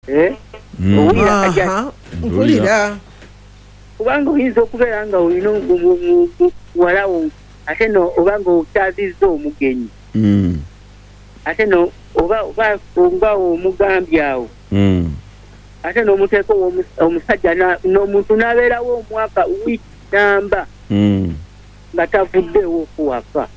mpulira kubanga oyinza okubeera nga olina walawo ate no obanga okyazizza omugenyi ate no oba nga omugambye awo ate n'omuteeka omusajja n'omuntu n'abeerawo omwaka wiiki namba nga tavuddewo okuwaka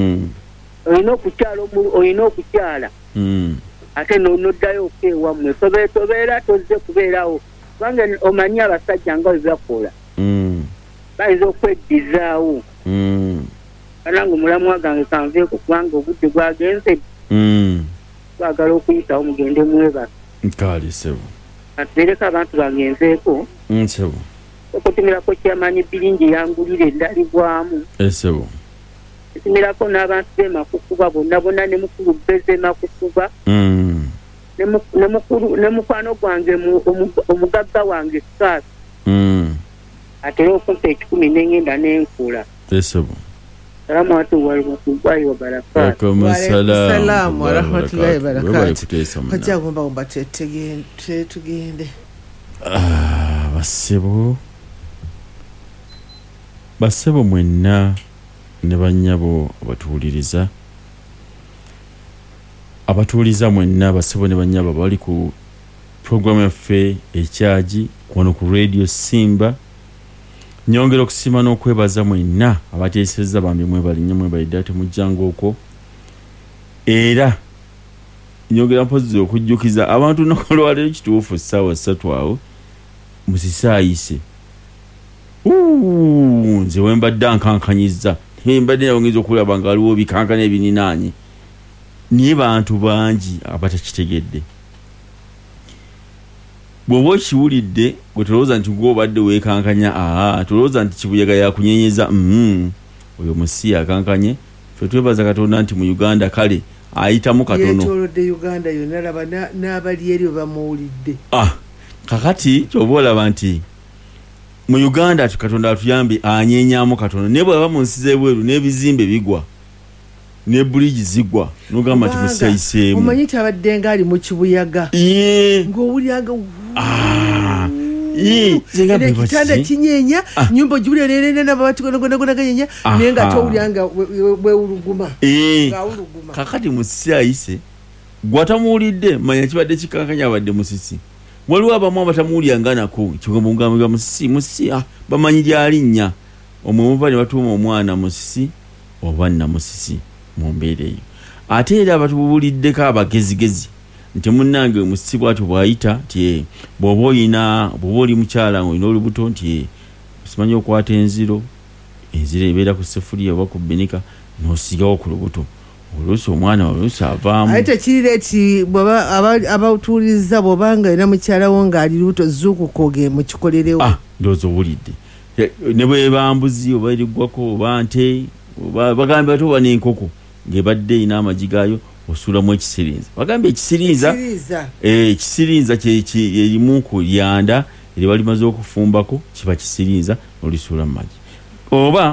olina okukyala ate n'oddayo okwewammwe tobeera tozze kubeerawo kubanga omanyi abasajja nga webakola bayinza okwedizaawo ananga omulamwa gange kanveeko kubanga obudde bwagenze twagala okuyitawo mugende mwebaka nkali sebo atubereka abantu bagenzeeko sebo okutumirako kyamanyi biringi yangulire endalibwamu sebo tumirako n'abantu b'emakukuba bonna ne mukulu beze makukuba ne mukwano gwange omugagga wange saasi atera okumpa 10 n'engenda n'enkula sebo salamu alaikum wa barakatuh. Wa alaikum wa rahmatullahi wa barakatuh. Kacha gomba tugende. Basebo mwenna ne bannyabo abatuuliza mwenna basebo ne bannyabo bali ku program yaffe ekyaji wano ku Radio Simba. Nyongera okusima n'okwebaza mwenna abateesezza bambi mwebali ate mujjango okwo era nyongera mpozi okujjukiza abantu nakolwalero kituufu ssaawa 3 awo musisaayise nze wembadde nkankanyizza mbadde nabongeza okulaba nga waliwo bikankana ebininaanye niye bantu bangi abatakitegedde bw'oba okiwulidde gwe tolowooza nti gw'obadde weekankanya tolowooza nti kibuyaga yakunyenyeza oyo musi yakankanye ffe twebaza Katonda nti mu Uganda kale ayitamu katono yeetoolodde Uganda yonna laba n'abali eri bamuwulidde kakati kyoba olaba nti mu Uganda Katonda atuyambe anyenyaamu katono naye bw'aba mu nsi z'ebweru n'ebizimbe bigwa ne bridge zigwa nogamba nti musayiseemu omanyi tabadde nga ali mu kibuyaga ng'owuliranga ekitanda kinyenya nyumba ogiwulira nerena nababati gona ganyenya naye nga towuliranga bwewuluguma kakati musayise gwatamuwulidde manya kibadde kikankanya abadde musisi waliwo abamu abatamuwuliranga nako kigambogambga musisi bamanyi lyalinnya omwe muva ne batuuma omwana musisi oba namusisi mu mbeera eyo ate era abatubuuliddeko abagezigezi nti munnange musisi bwatyo bwayita nti bw'oba oli mukyala olina olubuto nti simanyi okwata enziro ebeera ku sefuliya oba ku bbinika n'osigawo ku lubuto oluusi omwana oluusi avaamu ate tekirireeti abatuuliriza bw'obanga olina mukyala wo ng'ali lubuto zuukukoge mukikolerewo ndowooza owulidde ne bwebambuzi oba eriggwako oba nte bagambye ate oba n'enkoko ng'ebadde erina amagi gaayo osuulamu ekisirinza bagambye ekisirinza erimu ku lyanda eriba limaze okufumbako kiba kisirinza n'olisuula mu magi oba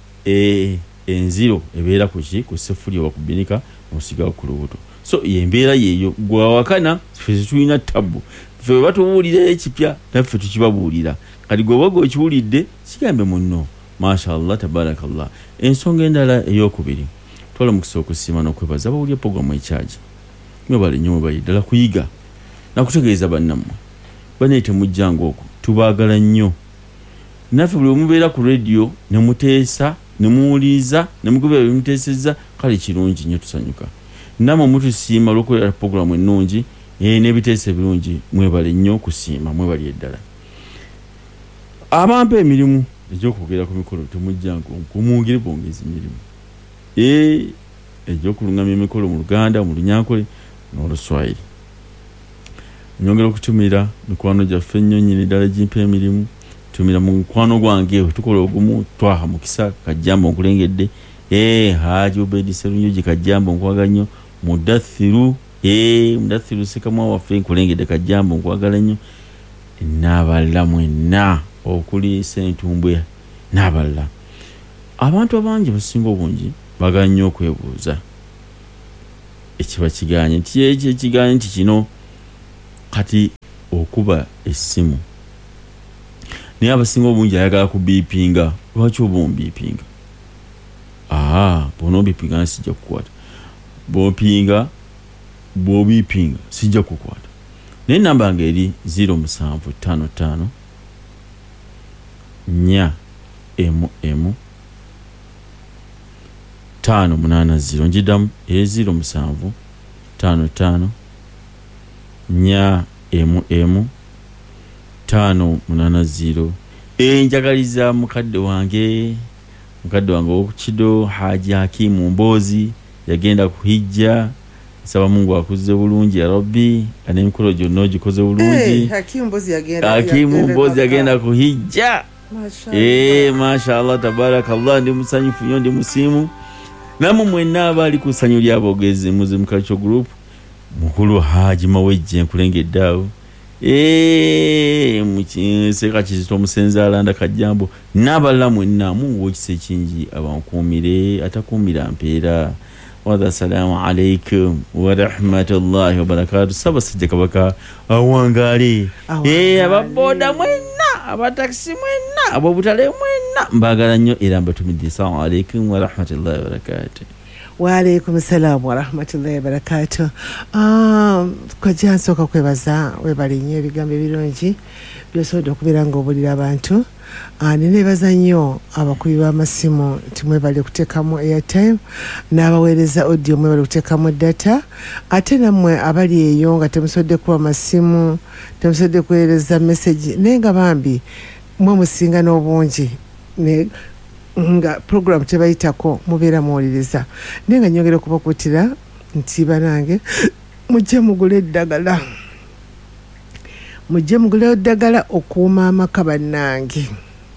enziro ebeera ku sefuliya oba ku bbinika n'osigawo ku lubuto so yembeera yeeyo gwawakana ffe tulina tabbu ffe bwe batubuulira ekipya naffe tukibabuulira kati gweoba okiwulidde kigambe munno mashallah tabarakallah. Ensonga endala ey'okubiri twala mukisa okusiima n'okwebaza bawulira programu ekyaji mwebale nnyo mwebali ddala kuyiga nakutegeeza bannammwe baneete mujjango okwo tubaagala nnyo naffe buli mubeera ku radio ne muteesa ne muwuliza ne mugobera bye muteesezza kale kirungi nnyo tusanyuka namwe mutusiima olw'okukolera programu ennungi n'ebiteeso ebirungi mwebale nnyo kusiima mwebali eddala abampa emirimu egy'okwogera ku mikolo temujjango kumwongere bwongezi emirimu egy'okulungamya emikolo mu Luganda mu Lunyankole n'Oluswayiri nyongera okutumira mikwano gyaffe nnyo nnyini ddala gimpa emirimu tumira mu mukwano gwange tukola ogumu twaha mukisa Kajjambo nkulengedde Haji Obedi Sserunjoji Kajjambo nkwaga nnyo Mudathiru Sekamwa waffe nkulengedde Kajjambo nkwagala nnyo n'abalala mwenna okuli Sentumbwe n'abalala abantu abangi basinga obungi bagala nnyo okwebuuza ekiba kiganye nti ekiganye nti kino kati okuba essimu naye abasinga obungi ayagala kubiipinga. Lwaki oba ombiipinga? Bw'onobiipinga sijja kukwata, bw'obiipinga sijja kukwata. Naye namba yange eri 0755 4 mm 580. Njidamu 0755 4 mm 580. Njagaliza mukadde wange okukido Haji Hakimu Mbozi yagenda kuhijja. Saba Mungu akuze bulungi ya Rabbi, anemukolo gyonna ogikoze bulungi. Hakimu Mbozi yagenda kuhijja. Mashallah tabarakallah. Ndi musanyufu nnyo, ndi musiimu. Namwe mwenna abali ku ssanyu ly'abogezi Muslim Culture Group, mukulu Haji Mawejje nkulengedde awo. Mukinseka Kizito Omusenzi alanda Kajjambo n'abalala mwenna muwa ekisa ekingi abankuumire atakuumira mpeera. Assalamu alaikum wa rahmatullahi wa barakatuh. Ssaabasajja Kabaka awangaale. Ababoda mwenna, abatakisi mwenna, ab'obutale mwenna mbaagala nnyo era mbatumidde. Assalamu alaikum wa rahmatullahi wa barakatuh. Wa alaikum salam wa rahmatullahi wa barakatuh. Kwajja nsooka kwebaza webale nnyo ebigambo ebirungi byosobodde okubeera ng'obulira abantu. Neneebaza nnyo abakubi b'amasimu nti mwebale kuteekamu airtime, n'abaweereza audio mwebale kuteekamu data, ate nammwe abali eyo nga temusobodde kuba masimu, temusobodde kuweereza message, naye nga bambi mwe musinga n'obungi nga program tebayitako mubeera muwuliriza. Naye nga nyongera okubakuutira nti banange mujje mugule eddagala okuuma amaka bannange.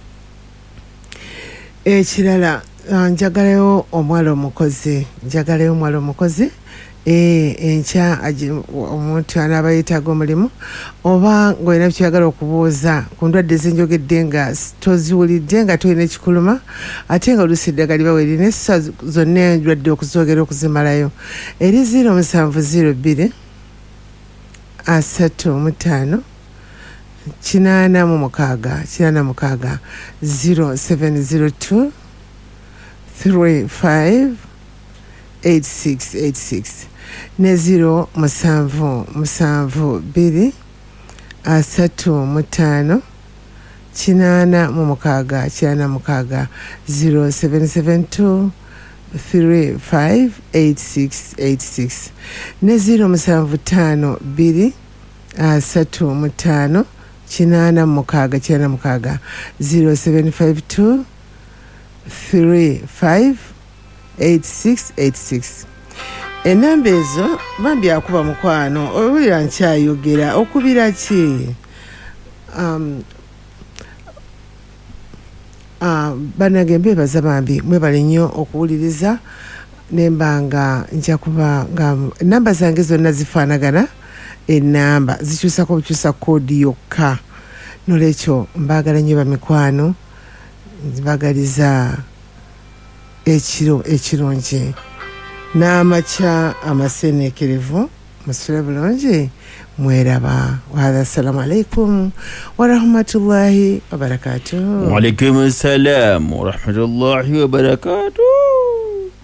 Ekirala njagalayo omwala omukozi enkya omuntu anaaba yeetaaga omulimu oba ng'olina kyeyagala okubuuza ku ndwadde zenjogedde nga toziwulidde nga tolina ekikuluma ate nga oluusi eddagala liba weerina essaawa zonna endwadde okuzoogera okuzimalayo. Eri 0702 35 86 0702 35 8686 ne 0772 35 86 0772 358686 ne 0752 35 86 0752 35 8686. Enamba ezo bambi akuba mukwano owulira nkyayogera okubira ki? Banage mbebaza bambi mwebale nnyo okuwuliriza nembanga nja kuba nga namba zange zonna zifaanagana, enamba zikyusako bukyusa koodi yokka. Nolwekyo mbaagala nnyo bamikwano, nzibagaliza ekiro ekirungi n'amakya amaseeneekerevu. Musule bulungi, mweraba. Assalamu alaikum wa rahmatullahi wa barakatuh. Wa alaikum assalam wa rahmatullahi wa barakatuh.